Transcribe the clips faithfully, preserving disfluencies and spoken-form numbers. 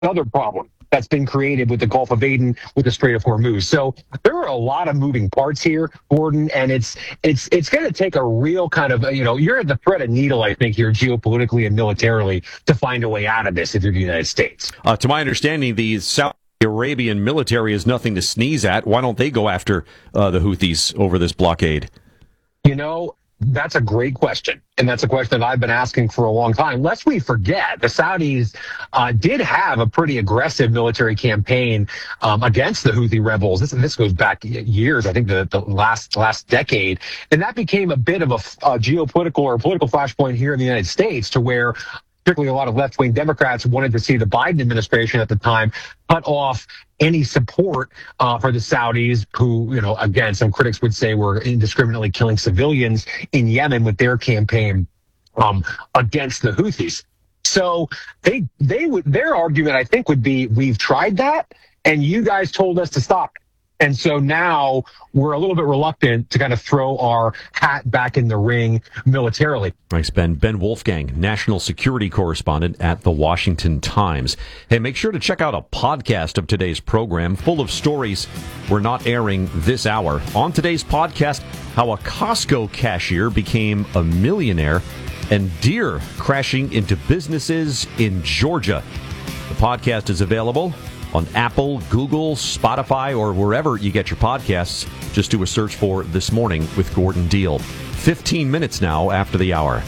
Another problem that's been created with the Gulf of Aden, with the Strait of Hormuz. So there are a lot of moving parts here, Gordon, and it's it's it's going to take a real kind of, you know, you're at the thread of needle, I think, here geopolitically and militarily to find a way out of this if you're the United States. Uh, to my understanding, the Saudi Arabian military is nothing to sneeze at. Why don't they go after uh, the Houthis over this blockade? You know, that's a great question. And that's a question that I've been asking for a long time. Lest we forget, the Saudis uh, did have a pretty aggressive military campaign um, against the Houthi rebels. This, this goes back years, I think the, the last last decade. And that became a bit of a, a geopolitical or political flashpoint here in the United States, to where particularly a lot of left-wing Democrats wanted to see the Biden administration at the time cut off any support uh, for the Saudis, who, you know, again, some critics would say were indiscriminately killing civilians in Yemen with their campaign um, against the Houthis. So they they would their argument, I think, would be, we've tried that, and you guys told us to stop it. And so now we're a little bit reluctant to kind of throw our hat back in the ring militarily. Thanks, Ben. Ben Wolfgang, national security correspondent at The Washington Times. Hey, make sure to check out a podcast of today's program full of stories we're not airing this hour. On today's podcast, how a Costco cashier became a millionaire, and deer crashing into businesses in Georgia. The podcast is available on Apple, Google, Spotify, or wherever you get your podcasts. Just do a search for This Morning with Gordon Deal. fifteen minutes now after the hour.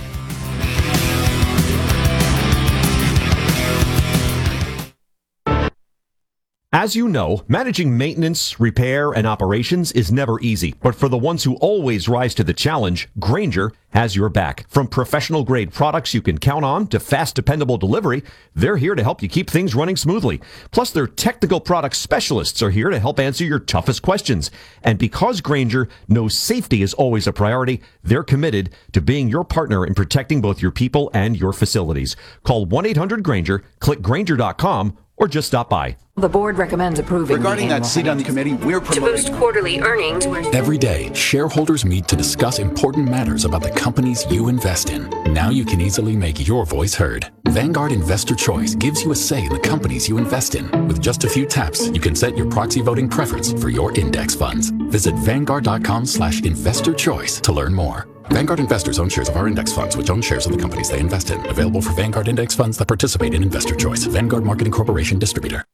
As you know, managing maintenance, repair, and operations is never easy. But for the ones who always rise to the challenge, Grainger has your back. From professional-grade products you can count on to fast, dependable delivery, they're here to help you keep things running smoothly. Plus, their technical product specialists are here to help answer your toughest questions. And because Grainger knows safety is always a priority, they're committed to being your partner in protecting both your people and your facilities. Call one eight hundred Grainger, click Grainger dot com, or just stop by. The board recommends approving. Regarding that seat on the committee, we're promoting to boost quarterly earnings. Every day, shareholders meet to discuss important matters about the companies you invest in. Now you can easily make your voice heard. Vanguard Investor Choice gives you a say in the companies you invest in. With just a few taps, you can set your proxy voting preference for your index funds. Visit vanguard dot com slash investor choice to learn more. Vanguard investors own shares of our index funds, which own shares of the companies they invest in. Available for Vanguard index funds that participate in Investor Choice. Vanguard Marketing Corporation distributor.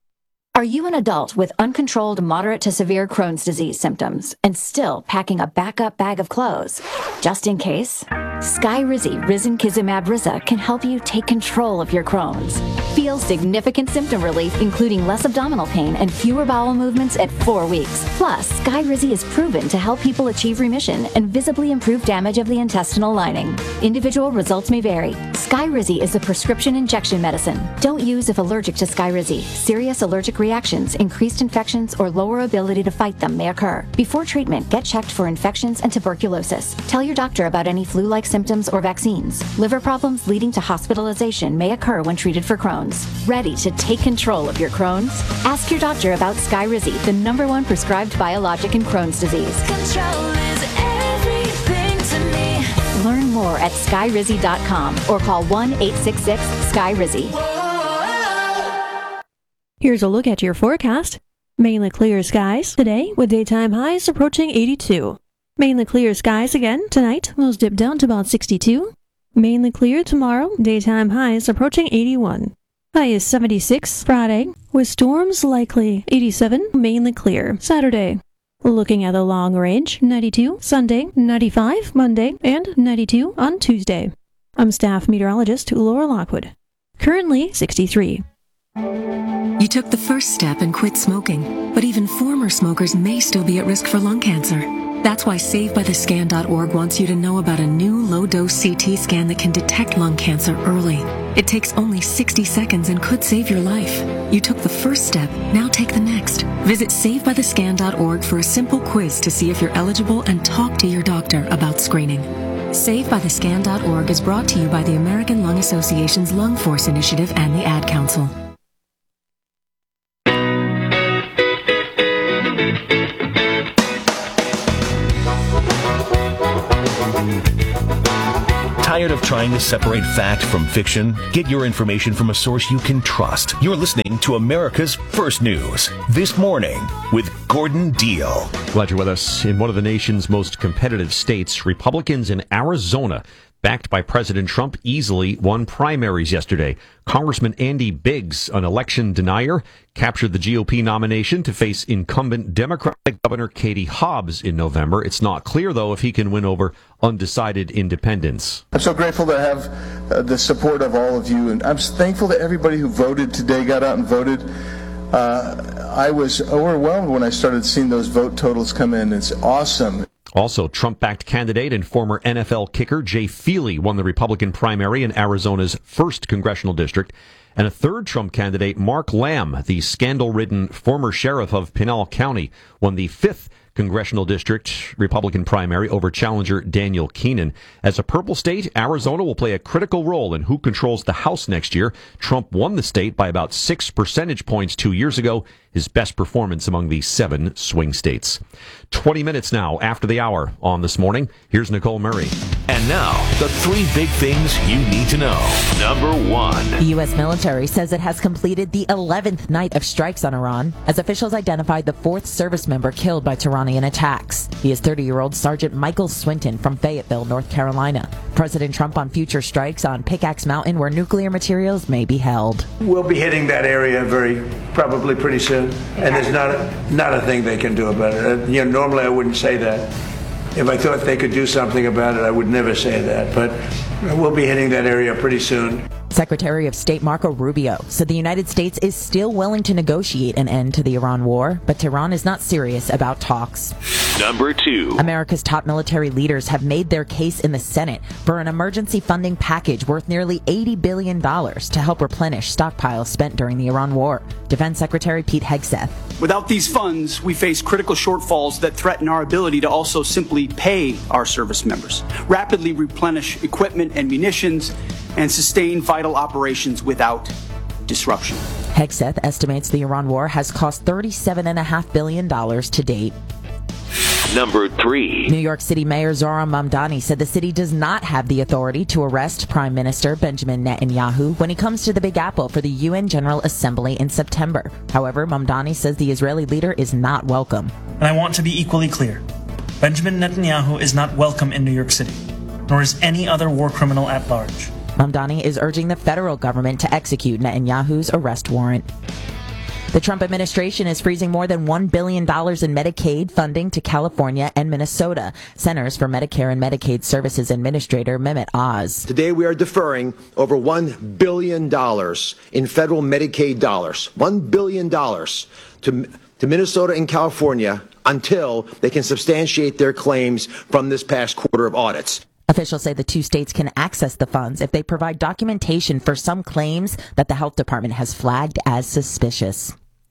Are you an adult with uncontrolled moderate to severe Crohn's disease symptoms and still packing a backup bag of clothes just in case? Skyrizi Risankizumab Riza can help you take control of your Crohn's. Feel significant symptom relief, including less abdominal pain and fewer bowel movements at four weeks. Plus, Skyrizi is proven to help people achieve remission and visibly improve damage of the intestinal lining. Individual results may vary. Skyrizi is a prescription injection medicine. Don't use if allergic to Skyrizi. Serious allergic reactions, increased infections, or lower ability to fight them may occur. Before treatment, get checked for infections and tuberculosis. Tell your doctor about any flu-like symptoms or vaccines. Liver problems leading to hospitalization may occur when treated for Crohn's. Ready to take control of your Crohn's? Ask your doctor about Skyrizi, the number one prescribed biologic in Crohn's disease. Control is everything to me. Learn more at skyrizi dot com or call one eight six six Skyrizi. Here's a look at your forecast. Mainly clear skies today with daytime highs approaching eighty-two. Mainly clear skies again tonight. Those dip down to about sixty-two. Mainly clear tomorrow. Daytime highs approaching eighty-one. High is seventy-six Friday with storms likely. eighty-seven. Mainly clear Saturday. Looking at the long range, ninety-two Sunday, ninety-five Monday, and ninety-two on Tuesday. I'm staff meteorologist Laura Lockwood. Currently sixty-three. You took the first step and quit smoking, but even former smokers may still be at risk for lung cancer. That's why save by the scan dot org wants you to know about a new low-dose C T scan that can detect lung cancer early. It takes only sixty seconds and could save your life. You took the first step, now take the next. Visit save by the scan dot org for a simple quiz to see if you're eligible and talk to your doctor about screening. save by the scan dot org is brought to you by the American Lung Association's Lung Force Initiative and the Ad Council. Tired of trying to separate fact from fiction? Get your information from a source you can trust. You're listening to America's First News This Morning with Gordon Deal. Glad you're with us. In one of the nation's most competitive states, Republicans in Arizona, backed by President Trump, easily won primaries yesterday. Congressman Andy Biggs, an election denier, captured the G O P nomination to face incumbent Democratic Governor Katie Hobbs in November. It's not clear, though, if he can win over undecided independents. I'm so grateful to have uh, the support of all of you, and I'm thankful that everybody who voted today got out and voted. Uh, I was overwhelmed when I started seeing those vote totals come in. It's awesome. Also, Trump-backed candidate and former N F L kicker Jay Feely won the Republican primary in Arizona's first congressional district. And a third Trump candidate, Mark Lamb, the scandal-ridden former sheriff of Pinal County, won the fifth congressional district Republican primary over challenger Daniel Keenan. As a purple state, Arizona will play a critical role in who controls the House next year. Trump won the state by about six percentage points two years ago, his best performance among the seven swing states. twenty minutes now after the hour on This Morning. Here's Nicole Murray. And now, the three big things you need to know. Number one. The U S military says it has completed the eleventh night of strikes on Iran as officials identified the fourth service member killed by Iranian attacks. He is thirty-year-old Sergeant Michael Swinton from Fayetteville, North Carolina. President Trump on future strikes on Pickaxe Mountain where nuclear materials may be held. We'll be hitting that area very probably pretty soon, and there's not a, not a thing they can do about it. Uh, you know, normally I wouldn't say that. If I thought they could do something about it, I would never say that. But we'll be hitting that area pretty soon. Secretary of State Marco Rubio said the United States is still willing to negotiate an end to the Iran war, but Tehran is not serious about talks. Number two. America's top military leaders have made their case in the Senate for an emergency funding package worth nearly eighty billion dollars to help replenish stockpiles spent during the Iran war. Defense Secretary Pete Hegseth. Without these funds, we face critical shortfalls that threaten our ability to also simply pay our service members, rapidly replenish equipment and munitions, and sustain vital operations without disruption. Hegseth estimates the Iran war has cost thirty-seven point five billion dollars to date. Number three. New York City Mayor Zohran Mamdani said the city does not have the authority to arrest Prime Minister Benjamin Netanyahu when he comes to the Big Apple for the U N General Assembly in September. However, Mamdani says the Israeli leader is not welcome. And I want to be equally clear. Benjamin Netanyahu is not welcome in New York City, nor is any other war criminal at large. Mamdani is urging the federal government to execute Netanyahu's arrest warrant. The Trump administration is freezing more than one billion dollars in Medicaid funding to California and Minnesota. Centers for Medicare and Medicaid Services Administrator Mehmet Oz. Today we are deferring over one billion dollars in federal Medicaid dollars, one billion dollars to, to Minnesota and California until they can substantiate their claims from this past quarter of audits. Officials say the two states can access the funds if they provide documentation for some claims that the health department has flagged as suspicious.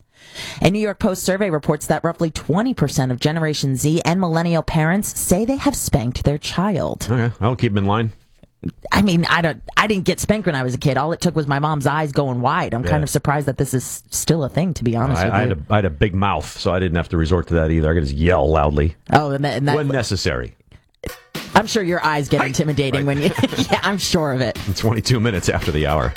A New York Post survey reports that roughly twenty percent of Generation Z and millennial parents say they have spanked their child. Okay, I'll keep them in line. I mean, I don't. I didn't get spanked when I was a kid. All it took was my mom's eyes going wide. I'm yeah. kind of surprised that this is still a thing, to be honest I, with I you. Had a, I had a big mouth, so I didn't have to resort to that either. I could just yell loudly. Oh, and that, and that when necessary. I'm sure your eyes get intimidating right. when you... yeah, I'm sure of it. twenty-two minutes after the hour.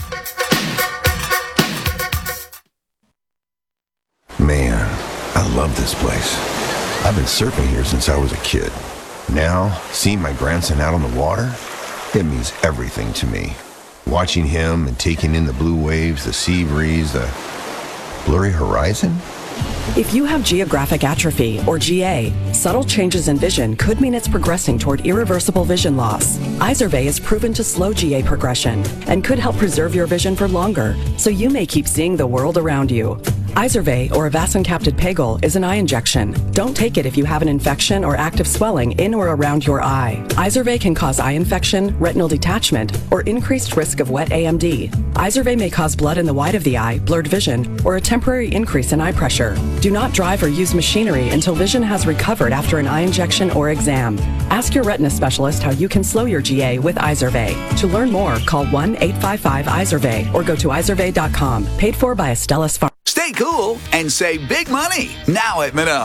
Man, I love this place. I've been surfing here since I was a kid. Now, seeing my grandson out on the water, it means everything to me. Watching him and taking in the blue waves, the sea breeze, the blurry horizon. If you have geographic atrophy, or G A, subtle changes in vision could mean it's progressing toward irreversible vision loss. Izervay is proven to slow G A progression and could help preserve your vision for longer, so you may keep seeing the world around you. Izervay, or avacincaptad pegol, is an eye injection. Don't take it if you have an infection or active swelling in or around your eye. Izervay can cause eye infection, retinal detachment, or increased risk of wet A M D. Izervay may cause blood in the white of the eye, blurred vision, or a temporary increase in eye pressure. Do not drive or use machinery until vision has recovered after an eye injection or exam. Ask your retina specialist how you can slow your G A with Izervay. To learn more, call one eight five five Izervay or go to izervay dot com. Paid for by Astellas Pharma. Stay cool and save big money now at Menard.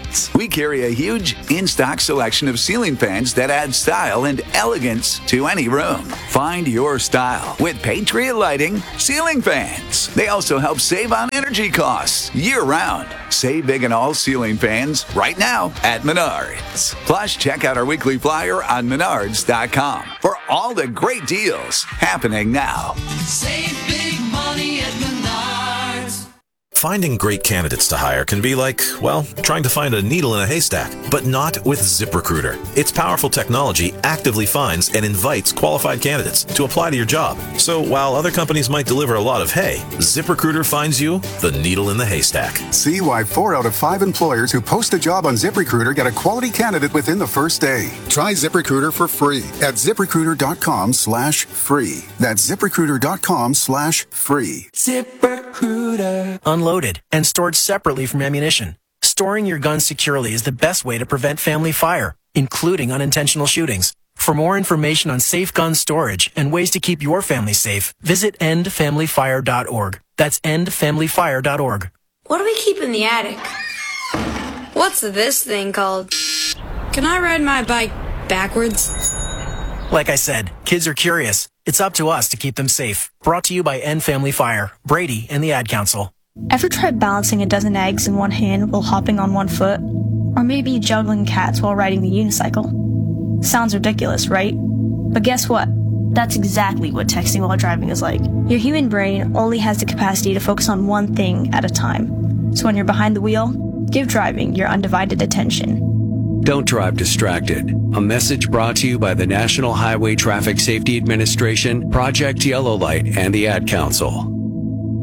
Menards. We carry a huge in-stock selection of ceiling fans that add style and elegance to any room. Find your style with Patriot Lighting ceiling fans. They also help save on energy costs year-round. Save big on all ceiling fans right now at Menards. Plus, check out our weekly flyer on menards dot com for all the great deals happening now. Save big money at Menards. Finding great candidates to hire can be like, well, trying to find a needle in a haystack, but not with ZipRecruiter. Its powerful technology actively finds and invites qualified candidates to apply to your job. So while other companies might deliver a lot of hay, ZipRecruiter finds you the needle in the haystack. See why four out of five employers who post a job on ZipRecruiter get a quality candidate within the first day. Try ZipRecruiter for free at ZipRecruiter.com slash free. That's ZipRecruiter.com slash free. ZipRecruiter. Unloaded and stored separately from ammunition. Storing your gun securely is the best way to prevent family fire, including unintentional shootings. For more information on safe gun storage and ways to keep your family safe, visit end family fire dot org. That's end family fire dot org. What do we keep in the attic? What's this thing called? Can I ride my bike backwards? Like I said, kids are curious. It's up to us to keep them safe. Brought to you by End Family Fire, Brady, and the Ad Council. Ever tried balancing a dozen eggs in one hand while hopping on one foot? Or maybe juggling cats while riding the unicycle? Sounds ridiculous, right? But guess what? That's exactly what texting while driving is like. Your human brain only has the capacity to focus on one thing at a time. So when you're behind the wheel, give driving your undivided attention. Don't drive distracted. A message brought to you by the National Highway Traffic Safety Administration, Project Yellow Light, and the Ad Council.